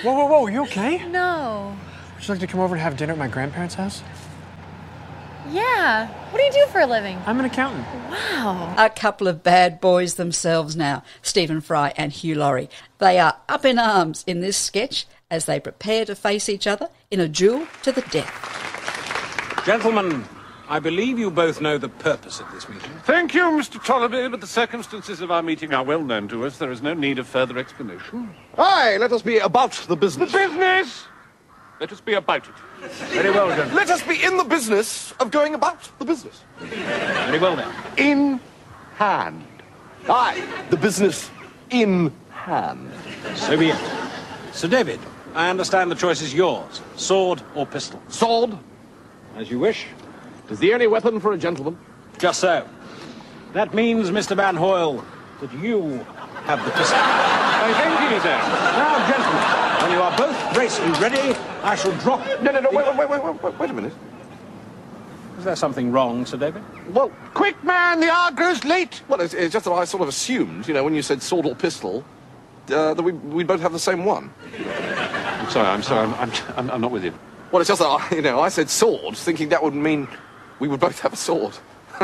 Whoa, are you okay? No. Would you like to come over and have dinner at my grandparents' house? Yeah. What do you do for a living? I'm an accountant. Wow. A couple of bad boys themselves now, Stephen Fry and Hugh Laurie. They are up in arms in this sketch as they prepare to face each other in a duel to the death. Gentlemen, I believe you both know the purpose of this meeting. Thank you, Mr. Tollaby, but the circumstances of our meeting are well known to us. There is no need of further explanation. Aye, let us be about the business. The business! Let us be about it. Very well, gentlemen. Let us be in the business of going about the business. Very well, then. In hand. Aye, the business in hand. So be it. Sir David, I understand the choice is yours. Sword or pistol? Sword As you wish. is the only weapon for a gentleman. Just so. That means, Mr. Van Hoyle, that you have the pistol. I thank you, sir. Now, gentlemen, when you are both braced and ready, I shall drop... No, wait a minute. Is there something wrong, Sir David? Well, Quick, man, the hour grows late. well, it's just that I sort of assumed, when you said sword or pistol, that we'd both have the same one. I'm sorry, I'm not with you. Well, it's just that, I said sword, thinking that would mean we would both have a sword.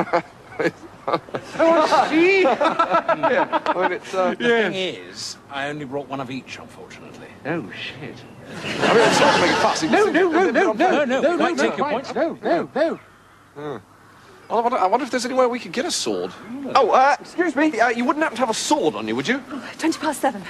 Oh, see? Yeah, I mean, it's, The thing is, I only brought one of each, unfortunately. Oh, shit. I mean, it's not to make it fussy. No, quite take your point. No. Well, I wonder if there's anywhere we could get a sword. Oh, excuse me, you wouldn't happen to have a sword on you, would you? 7:20.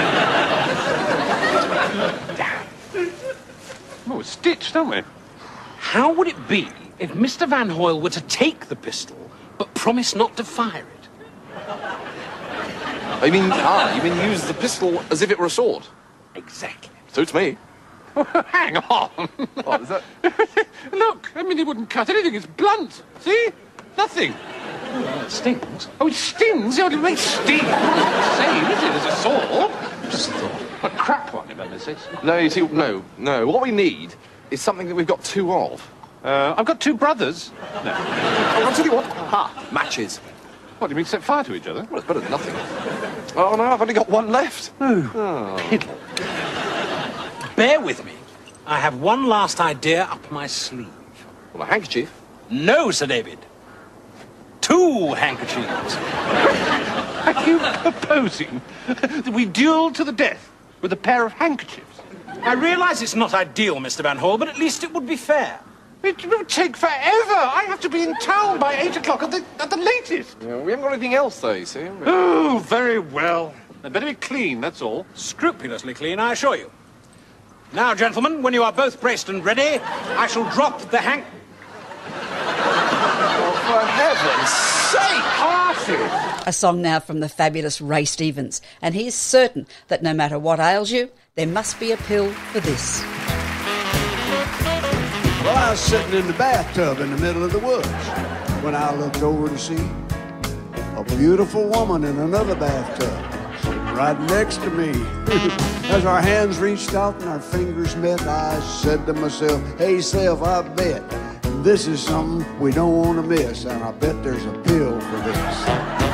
Oh, it's stitched, don't we? How would it be if Mr. Van Hoyle were to take the pistol, but promise not to fire it? You mean use the pistol as if it were a sword? Exactly. Suits me. Hang on. What, is that? Look, it wouldn't cut anything. It's blunt. See? Nothing. It stings. Oh, it stings? It makes sting. Same, is it, as a sword? Just thought. A crap one, if I say. No, you see, no. What we need is something that we've got two of. I've got two brothers. No. I'll tell you what. Matches. What, do you mean set fire to each other? Well, it's better than nothing. Oh, no, I've only got one left. Piddle. Bear with me. I have one last idea up my sleeve. Well, a handkerchief. No, Sir David. 2 handkerchiefs. Are you proposing that we duel to the death with a pair of handkerchiefs? I realise it's not ideal, Mr. Van Hoyle, but at least it would be fair. It will take forever. I have to be in town by 8 o'clock at the latest. Yeah, we haven't got anything else, though, you see. Oh, very well. They'd better be clean, that's all. Scrupulously clean, I assure you. Now, gentlemen, when you are both braced and ready, I shall drop the For heaven's sake! Arthur! A song now from the fabulous Ray Stevens, and he is certain that no matter what ails you, there must be a pill for this. Well, I was sitting in the bathtub in the middle of the woods when I looked over to see a beautiful woman in another bathtub sitting right next to me. As our hands reached out and our fingers met, I said to myself, hey, self, I bet this is something we don't want to miss, and I bet there's a pill for this.